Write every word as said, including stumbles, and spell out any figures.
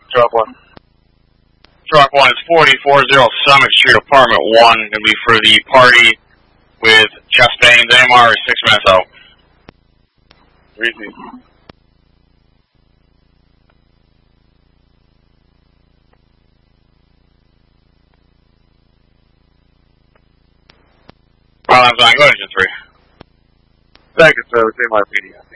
Truck one. Truck one is forty-four oh Summit Street, Apartment one. Going to be for the party with Chastain. A M R is six minutes out. Repeat. Well, I'm on. Go to engine three. Second, sir. Same R P D.